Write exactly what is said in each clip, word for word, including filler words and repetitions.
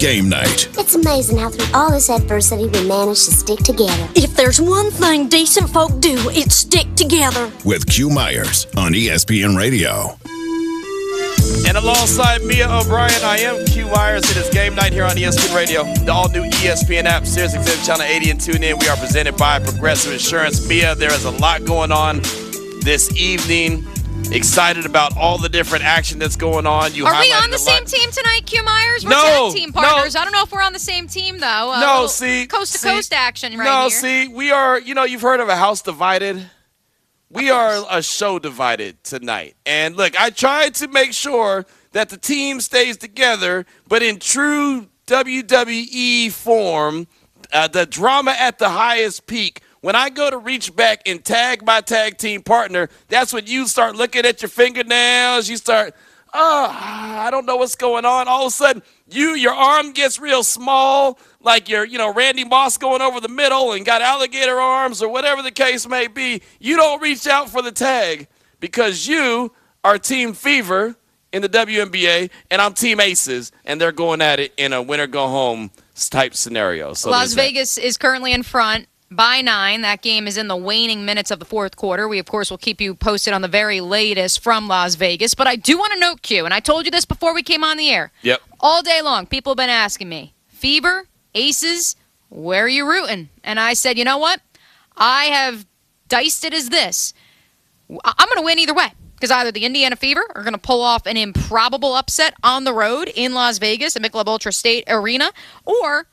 Game night. It's amazing how through all this adversity we managed to stick together. If there's one thing decent folk do, it's stick together. With Q Myers on E S P N Radio. And alongside Mia O'Brien, I am Q Myers. It is game night here on E S P N Radio. The all-new E S P N app, Sirius X M Channel eighty, and tune in. We are presented by Progressive Insurance. Mia, there is a lot going on this evening. Excited about all the different action that's going on. You Are we on the same lot. team tonight, Q Myers? We're no, tag team partners. No. I don't know if we're on the same team, though. Uh, no, see. Coast to see, coast action right no, here. No, see, we are, you know, you've heard of a house divided. We are a show divided tonight. And look, I tried to make sure that the team stays together, but in true W W E form, uh, the drama at the highest peak. When I go to reach back and tag my tag team partner, that's when you start looking at your fingernails. You start, oh, I don't know what's going on. All of a sudden, you, your arm gets real small, like you're, you know, Randy Moss going over the middle and got alligator arms or whatever the case may be. You don't reach out for the tag because you are Team Fever in the W N B A, and I'm Team Aces, and they're going at it in a winner-go-home type scenario. So Las Vegas is currently in front by nine. That game is in the waning minutes of the fourth quarter. We, of course, will keep you posted on the very latest from Las Vegas. But I do want to note, Q, and I told you this before we came on the air. Yep. All day long, people have been asking me, Fever, Aces, where are you rooting? And I said, you know what? I have diced it as this. I'm going to win either way. Because either the Indiana Fever are going to pull off an improbable upset on the road in Las Vegas at Michelob Ultra State Arena, or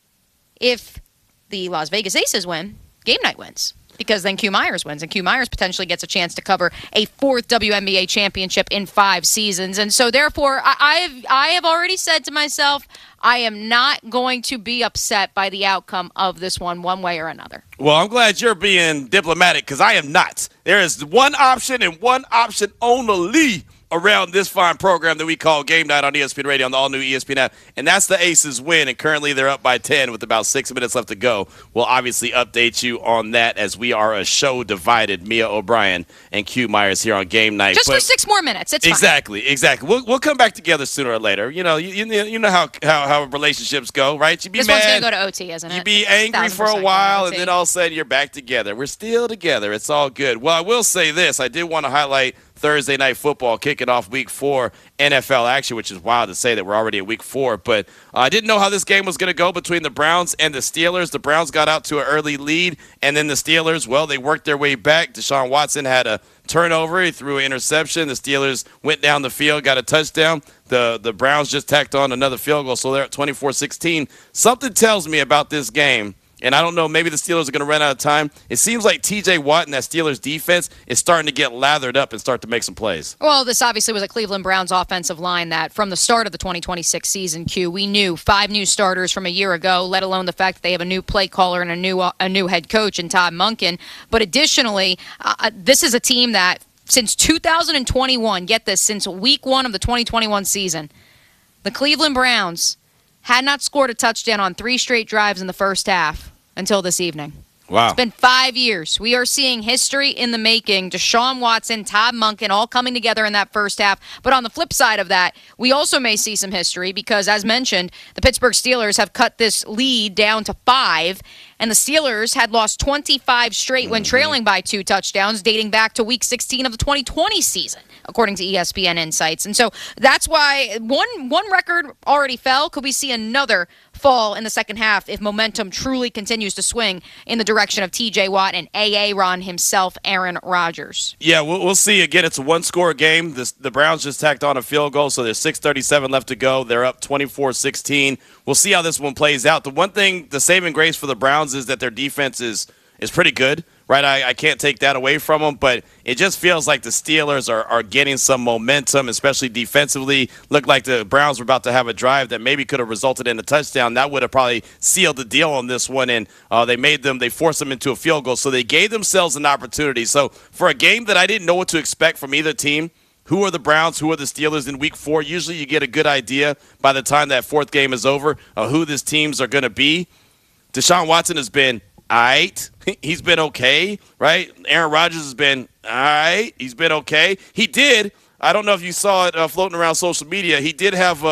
if the Las Vegas Aces win, game night wins. Because then Q Myers wins, and Q Myers potentially gets a chance to cover a fourth W N B A championship in five seasons. And so, therefore, I, I have I have already said to myself, I am not going to be upset by the outcome of this one, one way or another. Well, I'm glad you're being diplomatic, because I am not. There is one option and one option only around this fine program that we call Game Night on E S P N Radio on the all-new E S P N app, and that's the Aces win, and currently they're up by ten with about six minutes left to go. We'll obviously update you on that as we are a show divided, Mia O'Brien and Q Myers here on Game Night. Just but for six more minutes, it's exactly, fine. Exactly, We'll we'll come back together sooner or later. You know, you you, you know how, how how relationships go, right? You be this mad, one's going to go to O T, isn't it? You be angry for a while, and then all of a sudden you're back together. We're still together. It's all good. Well, I will say this. I did want to highlight Thursday Night Football kicking off week four N F L action, which is wild to say that we're already at week four. But uh, I didn't know how this game was going to go between the Browns and the Steelers. The Browns got out to an early lead, and then the Steelers, well, they worked their way back. Deshaun Watson had a turnover. He threw an interception. The Steelers went down the field, got a touchdown. The, the Browns just tacked on another field goal, so they're at twenty-four sixteen. Something tells me about this game, and I don't know, maybe the Steelers are going to run out of time. It seems like T J Watt and that Steelers defense is starting to get lathered up and start to make some plays. Well, this obviously was a Cleveland Browns offensive line that from the start of the twenty twenty-six season, Q, we knew five new starters from a year ago, let alone the fact that they have a new play caller and a new uh, a new head coach in Todd Monken. But additionally, uh, this is a team that since two thousand twenty-one, get this, since week one of the twenty twenty-one season, the Cleveland Browns had not scored a touchdown on three straight drives in the first half until this evening. Wow. It's been five years. We are seeing history in the making. Deshaun Watson, Todd Monken, all coming together in that first half. But on the flip side of that, we also may see some history because, as mentioned, the Pittsburgh Steelers have cut this lead down to five, and the Steelers had lost twenty-five straight when trailing by two touchdowns, dating back to week sixteen of the twenty twenty season, according to E S P N Insights. And so that's why one one record already fell. Could we see another fall in the second half if momentum truly continues to swing in the direction of T J Watt and A A Ron himself, Aaron Rodgers? Yeah, we'll, we'll see. Again, it's a one-score game. This, the Browns just tacked on a field goal, so there's six thirty-seven left to go. They're up twenty-four sixteen. We'll see how this one plays out. The one thing, the saving grace for the Browns is that their defense is is pretty good, right? I, I can't take that away from them, but it just feels like the Steelers are, are getting some momentum, especially defensively. Looked like the Browns were about to have a drive that maybe could have resulted in a touchdown. That would have probably sealed the deal on this one, and uh, they made them, they forced them into a field goal, so they gave themselves an opportunity. So for a game that I didn't know what to expect from either team, who are the Browns, who are the Steelers in week four, usually you get a good idea by the time that fourth game is over of who these teams are going to be. Deshaun Watson has been all right. He's been okay, right? Aaron Rodgers has been all right. He's been okay. He did, I don't know if you saw it uh, floating around social media, he did have uh,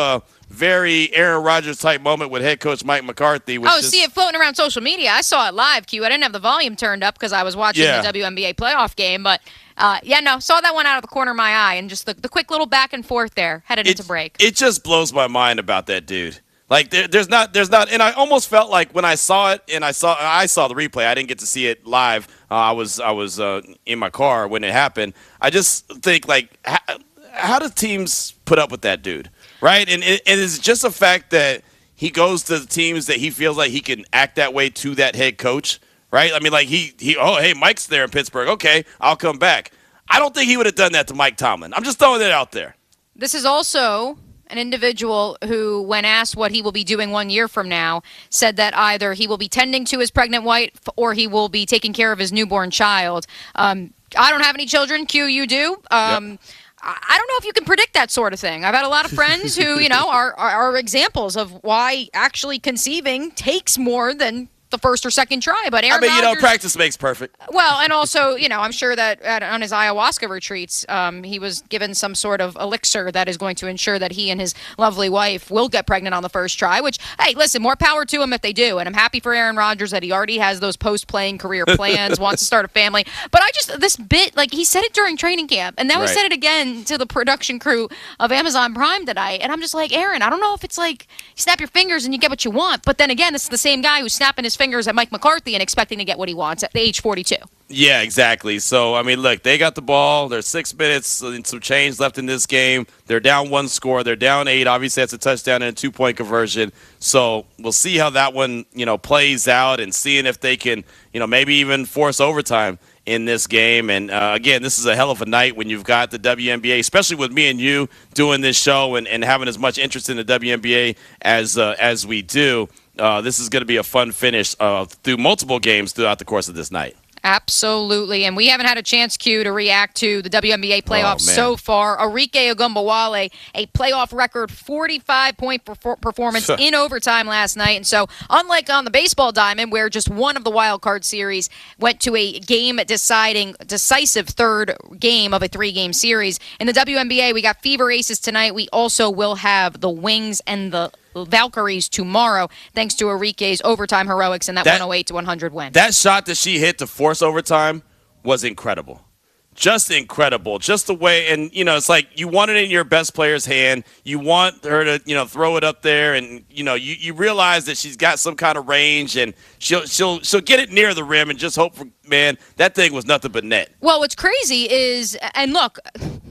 very Aaron Rodgers type moment with head coach Mike McCarthy. Which oh, just, see it floating around social media. I saw it live, Q. I didn't have the volume turned up because I was watching Yeah. the W N B A playoff game, but uh, yeah, no, saw that one out of the corner of my eye, and just the, the quick little back and forth there headed it, into break. It just blows my mind about that dude. Like there, there's not, there's not, and I almost felt like when I saw it, and I saw, I saw the replay. I didn't get to see it live. Uh, I was, I was uh, in my car when it happened. I just think like, how, how do teams put up with that dude, right? And it, it is just a fact that he goes to the teams that he feels like he can act that way to that head coach, right? I mean, like he, he, oh, hey, Mike's there in Pittsburgh. Okay, I'll come back. I don't think he would have done that to Mike Tomlin. I'm just throwing it out there. This is also an individual who, when asked what he will be doing one year from now, said that either he will be tending to his pregnant wife or he will be taking care of his newborn child. Um, I don't have any children. Q, you do. Um, Yep. I don't know if you can predict that sort of thing. I've had a lot of friends who, you know, are, are, are examples of why actually conceiving takes more than the first or second try. But Aaron I mean, you know, Rodgers- practice makes perfect. Well, and also, you know, I'm sure that at, on his ayahuasca retreats, um, he was given some sort of elixir that is going to ensure that he and his lovely wife will get pregnant on the first try, which, hey, listen, more power to him if they do. And I'm happy for Aaron Rodgers that he already has those post-playing career plans, wants to start a family. But I just, this bit, like, he said it during training camp, and now Right. he said it again to the production crew of Amazon Prime tonight. And I'm just like, Aaron, I don't know if it's like you snap your fingers and you get what you want. But then again, it's the same guy who's snapping his fingers at Mike McCarthy and expecting to get what he wants at the age forty-two. Yeah, exactly. So, I mean, look, they got the ball. There's six minutes and some change left in this game. They're down one score. They're down eight. Obviously, that's a touchdown and a two-point conversion. So we'll see how that one, you know, plays out and seeing if they can, you know, maybe even force overtime in this game. And, uh, again, this is a hell of a night when you've got the W N B A, especially with me and you doing this show and, and having as much interest in the W N B A as uh, as we do. Uh, this is going to be a fun finish uh, through multiple games throughout the course of this night. Absolutely. And we haven't had a chance, Q, to react to the W N B A playoffs Oh, man. so far. Arike Ogunbowale, a playoff record forty-five point perfor- performance in overtime last night. And so, unlike on the baseball diamond, where just one of the wild card series went to a game-deciding, decisive third game of a three-game series, in the W N B A, we got Fever Aces tonight. We also will have the Wings and the Valkyries tomorrow, thanks to Arike's overtime heroics and that, That- one oh eight to one hundred win. That shot that she hit to force overtime was incredible. Just incredible. Just the way, and, you know, it's like you want it in your best player's hand. You want her to, you know, throw it up there, and, you know, you, you realize that she's got some kind of range, and she'll she'll she'll get it near the rim and just hope for, man, that thing was nothing but net. Well, what's crazy is, and look,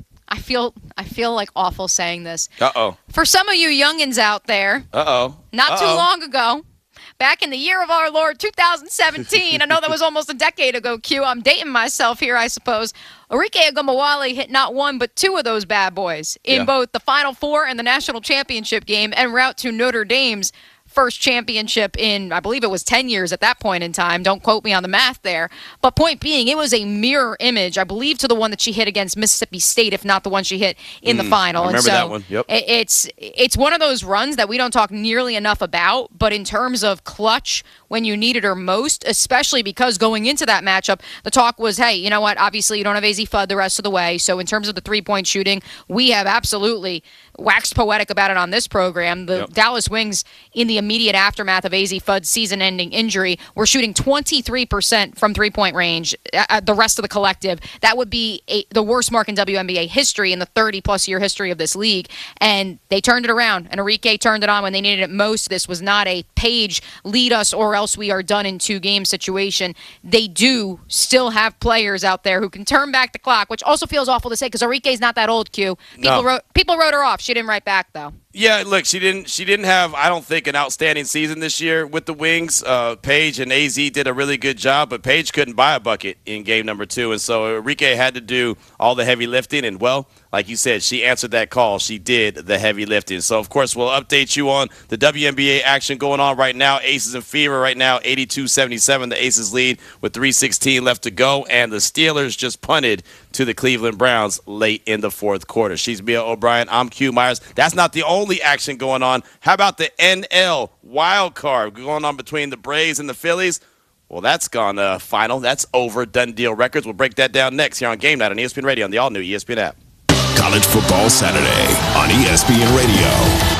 I feel I feel like awful saying this. Uh-oh. For some of you youngins out there, Uh-oh. not too Uh-oh. long ago, back in the year of our Lord, two thousand seventeen, I know that was almost a decade ago, Q. I'm dating myself here, I suppose. Arike Ogunbowale hit not one but two of those bad boys in Yeah. both the Final Four and the National Championship game en route to Notre Dame's first championship in, I believe it was ten years at that point in time. Don't quote me on the math there. But point being, it was a mirror image, I believe, to the one that she hit against Mississippi State, if not the one she hit in the final. I remember and so that one. Yep. it- It's, it's one of those runs that we don't talk nearly enough about, but in terms of clutch when you needed her most, especially because going into that matchup, the talk was, hey, you know what, obviously you don't have A Z Fudd the rest of the way, so in terms of the three-point shooting, we have absolutely waxed poetic about it on this program. The Yep. Dallas Wings, in the immediate aftermath of A Z Fudd's season-ending injury, were shooting twenty-three percent from three-point range. Uh, the rest of the collective, that would be a, the worst mark in W N B A history in the thirty-plus year history of this league. And they turned it around, and Arike turned it on when they needed it most. This was not a Page lead us or else we are done in two-game situation. They do still have players out there who can turn back the clock, which also feels awful to say because Arike's not that old, Q. People, No. wrote, people wrote her off. She didn't write back, though. Yeah, look, she didn't. She didn't have, I don't think, an outstanding season this year with the Wings. Uh, Paige and A Z did a really good job, but Paige couldn't buy a bucket in game number two, and so Arike had to do all the heavy lifting. And well, like you said, she answered that call. She did the heavy lifting. So of course, we'll update you on the W N B A action going on right now. Aces and Fever right now, eighty-two seventy-seven. The Aces lead with three sixteen left to go, and the Steelers just punted to the Cleveland Browns late in the fourth quarter. She's Mia O'Brien. I'm Q Myers. That's not the only action going on. How about the N L wild card going on between the Braves and the Phillies? Well, that's gone uh, final. That's over. Done deal records. We'll break that down next here on Game Night on E S P N Radio on the all-new E S P N app. College Football Saturday on E S P N Radio.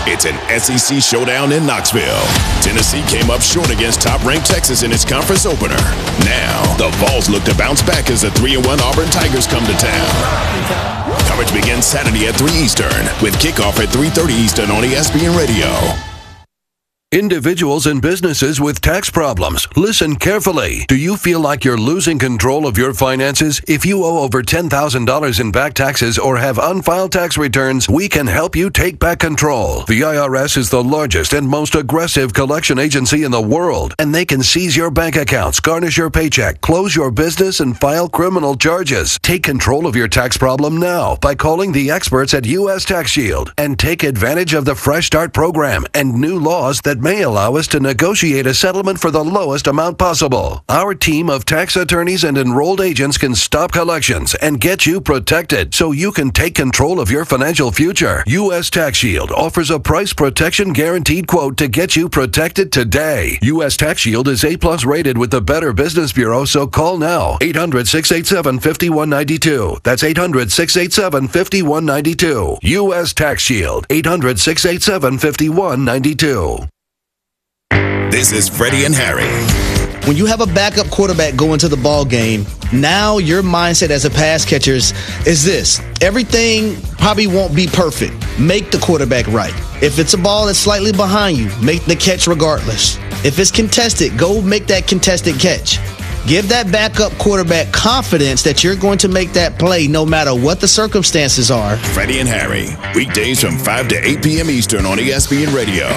It's an S E C showdown in Knoxville. Tennessee came up short against top-ranked Texas in its conference opener. Now, the Vols look to bounce back as the three and one Auburn Tigers come to town. Coverage begins Saturday at three Eastern, with kickoff at three thirty Eastern on E S P N Radio. Individuals and businesses with tax problems, listen carefully. Do you feel like you're losing control of your finances? If you owe over ten thousand dollars in back taxes or have unfiled tax returns, we can help you take back control. The I R S is the largest and most aggressive collection agency in the world, and they can seize your bank accounts, garnish your paycheck, close your business, and file criminal charges. Take control of your tax problem now by calling the experts at U S Tax Shield and take advantage of the Fresh Start program and new laws that may allow us to negotiate a settlement for the lowest amount possible. Our team of tax attorneys and enrolled agents can stop collections and get you protected so you can take control of your financial future. U S Tax Shield offers a price protection guaranteed quote to get you protected today. U S Tax Shield is A plus rated with the Better Business Bureau, so call now. eight hundred, six eight seven, five one nine two. That's eight hundred, six eight seven, five one nine two. U S Tax Shield. eight hundred, six eight seven, five one nine two. This is Freddie and Harry. When you have a backup quarterback going to the ball game, now your mindset as a pass catcher is this. Everything probably won't be perfect. Make the quarterback right. If it's a ball that's slightly behind you, make the catch regardless. If it's contested, go make that contested catch. Give that backup quarterback confidence that you're going to make that play no matter what the circumstances are. Freddie and Harry, weekdays from five to eight p.m. Eastern on E S P N Radio.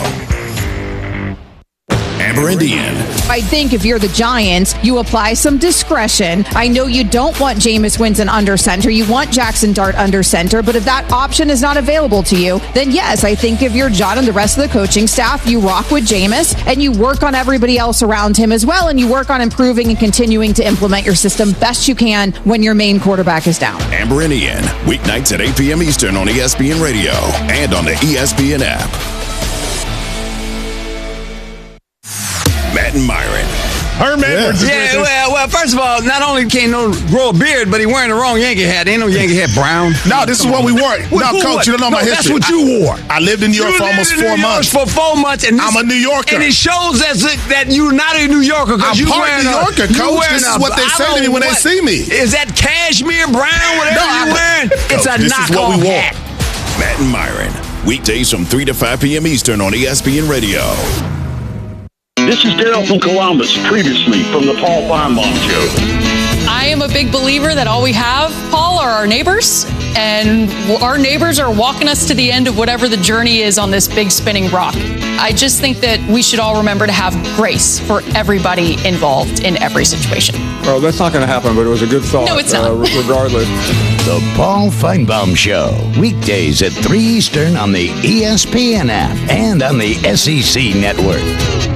Amber and Ian. I think if you're the Giants, you apply some discretion. I know you don't want Jameis Winston under center. You want Jackson Dart under center. But if that option is not available to you, then yes, I think if you're John and the rest of the coaching staff, you rock with Jameis and you work on everybody else around him as well. And you work on improving and continuing to implement your system best you can when your main quarterback is down. Amber and Ian, weeknights at eight p.m. Eastern on E S P N Radio and on the E S P N app. Matt and Myron. Herman. Yeah, yeah well, well, first of all, not only can't no grow a beard, but he wearing the wrong Yankee hat. Ain't no Yankee hat brown. No, this is what we wore. No, Coach, you don't know no, my history. That's what you wore. I lived in New York you for almost four four months. For four months, and this, I'm a New Yorker, and it shows as it, that you're not a New Yorker. I'm you part New Yorker, a, Coach. This is what they say to me when what, they see me. Is that cashmere brown? Whatever no, you're wearing, it's Coach, a this is what we wore. hat. Matt and Myron, weekdays from three to five p.m. Eastern on E S P N Radio. This is Daryl from Columbus, previously from the Paul Feinbaum Show. I am a big believer that all we have, Paul, are our neighbors, and our neighbors are walking us to the end of whatever the journey is on this big spinning rock. I just think that we should all remember to have grace for everybody involved in every situation. Well, that's not going to happen, but it was a good thought. No, it's not. Uh, regardless. The Paul Feinbaum Show, weekdays at three Eastern on the E S P N app and on the S E C Network.